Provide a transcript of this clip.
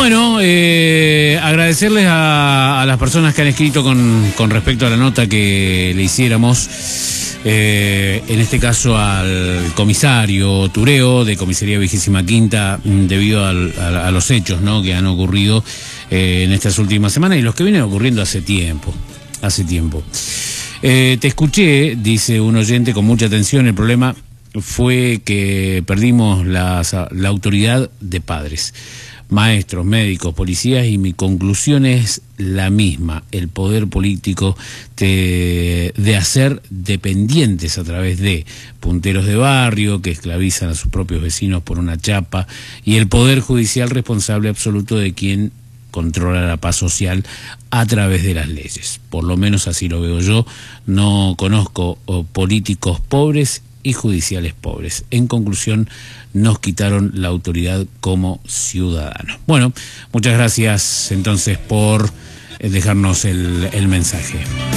Bueno, agradecerles a las personas que han escrito con respecto a la nota que le hiciéramos, en este caso al comisario Tureo de Comisaría 25ª, debido a los hechos, ¿no?, que han ocurrido en estas últimas semanas y los que vienen ocurriendo hace tiempo. Te escuché, dice un oyente, con mucha atención. El problema fue que perdimos la autoridad de padres, maestros, médicos, policías, y mi conclusión es la misma: el poder político de hacer dependientes a través de punteros de barrio que esclavizan a sus propios vecinos por una chapa, y el poder judicial responsable absoluto de quien controla la paz social a través de las leyes. Por lo menos así lo veo yo. No conozco políticos pobres y judiciales pobres. En conclusión, nos quitaron la autoridad como ciudadanos. Bueno, muchas gracias entonces por dejarnos el mensaje.